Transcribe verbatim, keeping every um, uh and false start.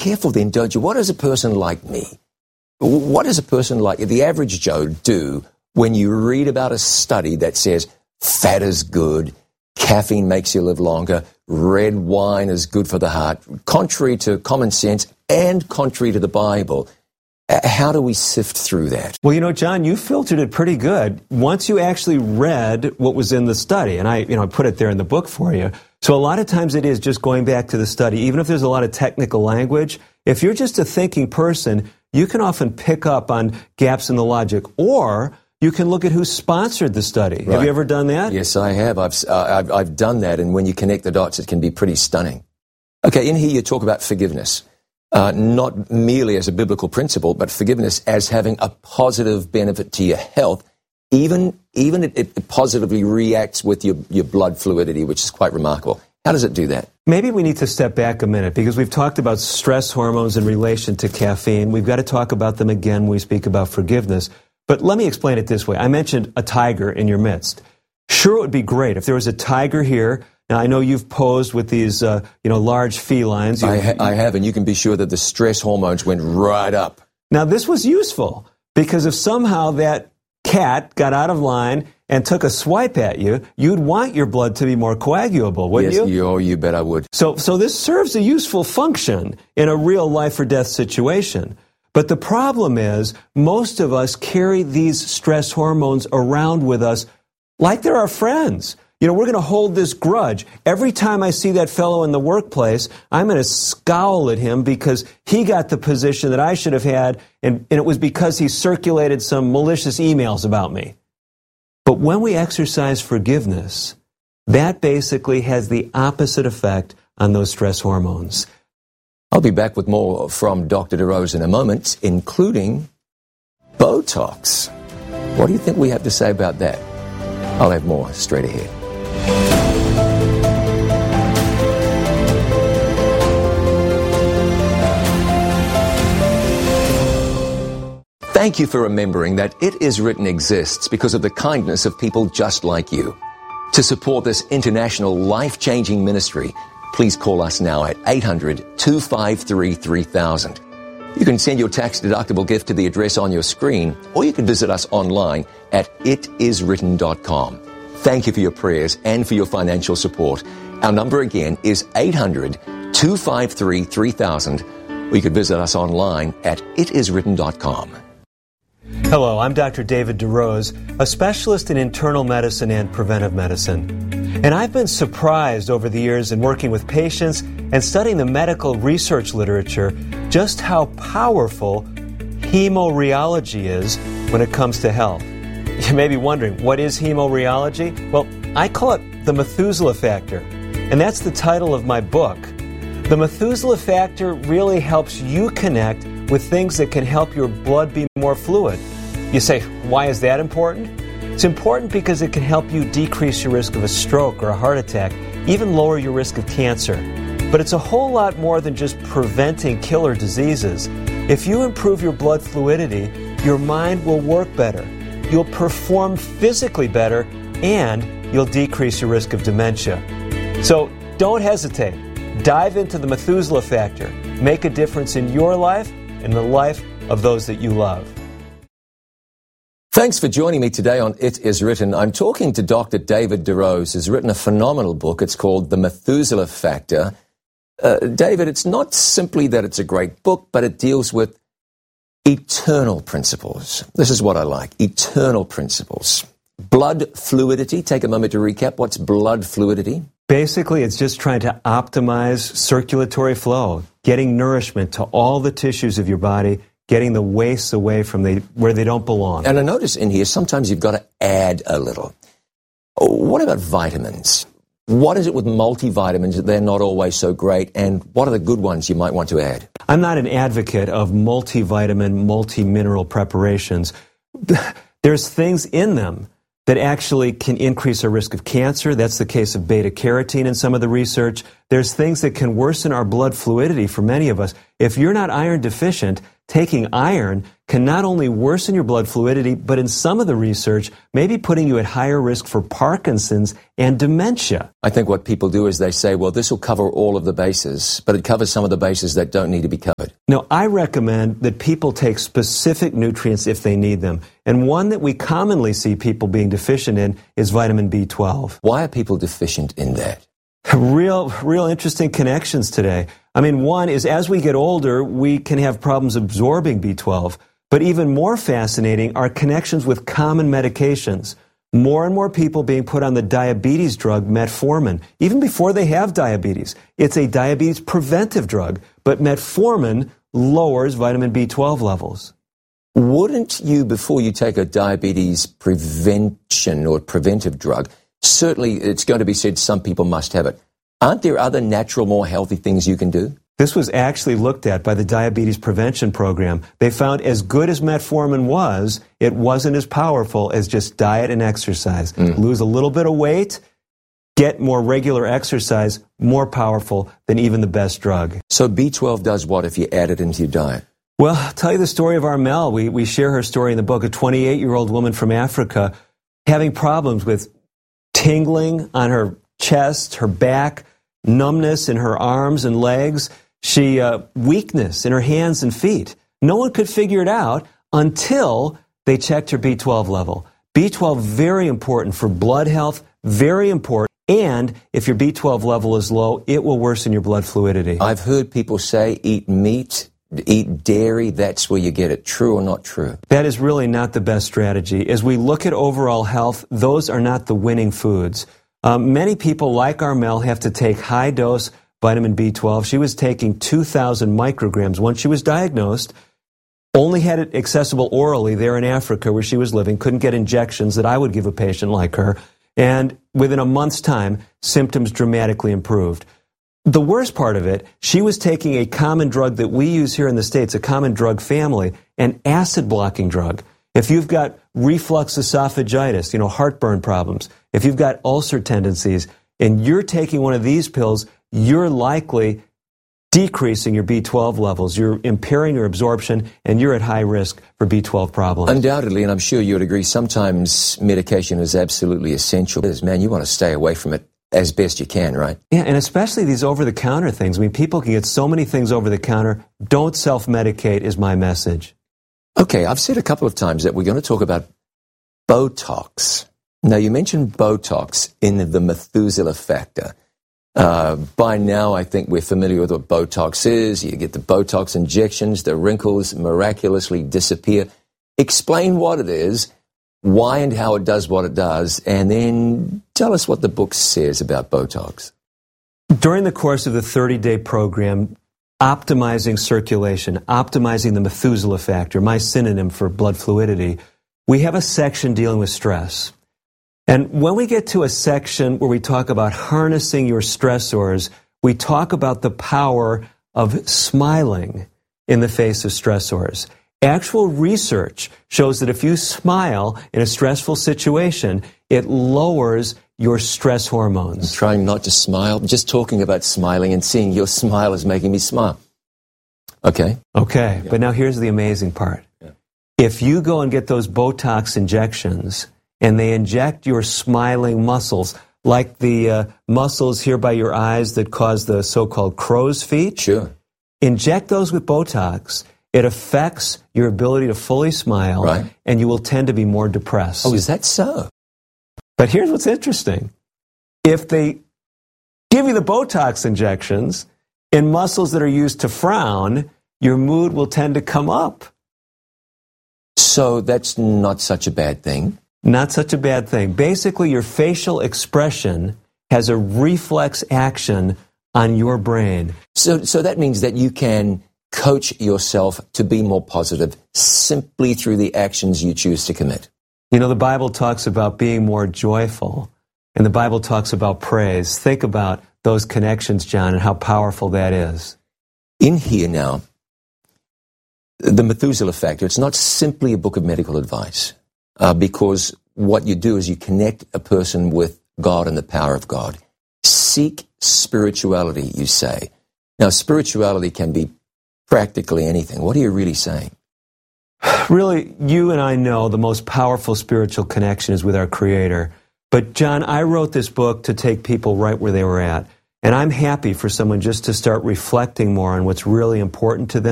careful then, don't you? What does a person like me, what does a person like the average Joe do when you read about a study that says fat is good, caffeine makes you live longer, red wine is good for the heart, contrary to common sense and contrary to the Bible? How do we sift through that? Well, you know, John, you filtered it pretty good once you actually read what was in the study. And I, you know, I put it there in the book for you. So a lot of times it is just going back to the study, even if there's a lot of technical language. If you're just a thinking person, you can often pick up on gaps in the logic, or you can look at who sponsored the study. Right. Have you ever done that? Yes, I have. I've, uh, I've, I've done that. And when you connect the dots, it can be pretty stunning. Okay, in here you talk about forgiveness. Uh, not merely as a biblical principle, but forgiveness as having a positive benefit to your health. Even even it, it positively reacts with your, your blood fluidity, which is quite remarkable. How does it do that? Maybe we need to step back a minute, because we've talked about stress hormones in relation to caffeine. We've got to talk about them again when we speak about forgiveness. But let me explain it this way. I mentioned a tiger in your midst. Sure, it would be great if there was a tiger here. Now, I know you've posed with these, uh, you know, large felines. You, I, ha- I have, and you can be sure that the stress hormones went right up. Now, this was useful, because if somehow that cat got out of line and took a swipe at you, you'd want your blood to be more coagulable, wouldn't yes, you? you? Oh, you bet I would. So, so this serves a useful function in a real life or death situation. But the problem is, most of us carry these stress hormones around with us like they're our friends. You know, we're going to hold this grudge. Every time I see that fellow in the workplace, I'm going to scowl at him because he got the position that I should have had, and, and it was because he circulated some malicious emails about me. But when we exercise forgiveness, that basically has the opposite effect on those stress hormones. I'll be back with more from Doctor DeRose in a moment, including Botox. What do you think we have to say about that? I'll have more straight ahead. Thank you for remembering that It Is Written exists because of the kindness of people just like you. To support this international life-changing ministry, please call us now at eight hundred, two five three, three thousand. You can send your tax-deductible gift to the address on your screen, or you can visit us online at it is written dot com. Thank you for your prayers and for your financial support. Our number again is eight hundred, two five three, three thousand, or you can visit us online at it is written dot com. Hello, I'm Doctor David DeRose, a specialist in internal medicine and preventive medicine. And I've been surprised over the years in working with patients and studying the medical research literature just how powerful hemorrheology is when it comes to health. You may be wondering, what is hemorrheology? Well, I call it the Methuselah factor, and that's the title of my book. The Methuselah factor really helps you connect with things that can help your blood be more fluid. You say, why is that important? It's important because it can help you decrease your risk of a stroke or a heart attack, even lower your risk of cancer. But it's a whole lot more than just preventing killer diseases. If you improve your blood fluidity, your mind will work better, you'll perform physically better, and you'll decrease your risk of dementia. So don't hesitate. Dive into the Methuselah factor. Make a difference in your life and the life of those that you love. Thanks for joining me today on It Is Written. I'm talking to Doctor David DeRose, who's written a phenomenal book. It's called The Methuselah Factor. Uh, David, it's not simply that it's a great book, but it deals with eternal principles. This is what I like, eternal principles. Blood fluidity. Take a moment to recap. What's blood fluidity? Basically, it's just trying to optimize circulatory flow, getting nourishment to all the tissues of your body, getting the wastes away from the, where they don't belong. And I notice in here, sometimes you've got to add a little. What about vitamins? What is it with multivitamins that they're not always so great, and what are the good ones you might want to add? I'm not an advocate of multivitamin, multi-mineral preparations. There's things in them that actually can increase our risk of cancer. That's the case of beta-carotene in some of the research. There's things that can worsen our blood fluidity for many of us. If you're not iron deficient, taking iron can not only worsen your blood fluidity, but in some of the research, maybe putting you at higher risk for Parkinson's and dementia. I think what people do is they say, well, this will cover all of the bases, but it covers some of the bases that don't need to be covered. No, I recommend that people take specific nutrients if they need them. And one that we commonly see people being deficient in is vitamin B twelve. Why are people deficient in that? Real, real interesting connections today. I mean, one is as we get older, we can have problems absorbing B twelve. But even more fascinating are connections with common medications. More and more people being put on the diabetes drug metformin, even before they have diabetes. It's a diabetes preventive drug, but metformin lowers vitamin B twelve levels. Wouldn't you, before you take a diabetes prevention or preventive drug, certainly it's going to be said some people must have it. Aren't there other natural, more healthy things you can do? This was actually looked at by the Diabetes Prevention Program. They found as good as metformin was, it wasn't as powerful as just diet and exercise. Mm. Lose a little bit of weight, get more regular exercise, more powerful than even the best drug. So B twelve does what if you add it into your diet? Well, I'll tell you the story of Armel. We, we share her story in the book, a twenty-eight-year-old woman from Africa having problems with tingling on her chest, her back, numbness in her arms and legs, she uh, weakness in her hands and feet. No one could figure it out until they checked her B twelve level. B twelve, very important for blood health, very important. And if your B twelve level is low, it will worsen your blood fluidity. I've heard people say eat meat, eat dairy, that's where you get it. True or not true? That is really not the best strategy. As we look at overall health, those are not the winning foods. Um, many people, like Armel, have to take high-dose vitamin B twelve. She was taking two thousand micrograms once she was diagnosed, only had it accessible orally there in Africa where she was living, couldn't get injections that I would give a patient like her, and within a month's time, symptoms dramatically improved. The worst part of it, she was taking a common drug that we use here in the States, a common drug family, an acid-blocking drug. If you've got reflux esophagitis, you know, heartburn problems, if you've got ulcer tendencies, and you're taking one of these pills, you're likely decreasing your B twelve levels. You're impairing your absorption, and you're at high risk for B twelve problems. Undoubtedly, and I'm sure you would agree, sometimes medication is absolutely essential. Man, you want to stay away from it as best you can, right? Yeah, and especially these over-the-counter things. I mean, people can get so many things over-the-counter. Don't self-medicate is my message. Okay, I've said a couple of times that we're going to talk about Botox. Now, you mentioned Botox in the Methuselah factor. Uh, by now, I think we're familiar with what Botox is. You get the Botox injections, the wrinkles miraculously disappear. Explain what it is, why and how it does what it does, and then tell us what the book says about Botox. During the course of the thirty-day program, optimizing circulation, optimizing the Methuselah factor, my synonym for blood fluidity, we have a section dealing with stress. And when we get to a section where we talk about harnessing your stressors, we talk about the power of smiling in the face of stressors. Actual research shows that if you smile in a stressful situation, it lowers your stress hormones. I'm trying not to smile. Just talking about smiling and seeing your smile is making me smile. Okay. Okay, yeah. But now here's the amazing part. Yeah. If you go and get those Botox injections, and they inject your smiling muscles, like the uh, muscles here by your eyes that cause the so-called crow's feet. Sure. Inject those with Botox. It affects your ability to fully smile, right, and you will tend to be more depressed. Oh, is that so? But here's what's interesting. If they give you the Botox injections in muscles that are used to frown, your mood will tend to come up. So that's not such a bad thing. Not such a bad thing. Basically, your facial expression has a reflex action on your brain. So, so that means that you can coach yourself to be more positive simply through the actions you choose to commit. You know, the Bible talks about being more joyful, and the Bible talks about praise. Think about those connections, John, and how powerful that is. In here now, the Methuselah factor, it's not simply a book of medical advice. Uh, because what you do is you connect a person with God and the power of God. Seek spirituality, you say. Now, spirituality can be practically anything. What are you really saying? Really, you and I know the most powerful spiritual connection is with our Creator. But John, I wrote this book to take people right where they were at. And I'm happy for someone just to start reflecting more on what's really important to them.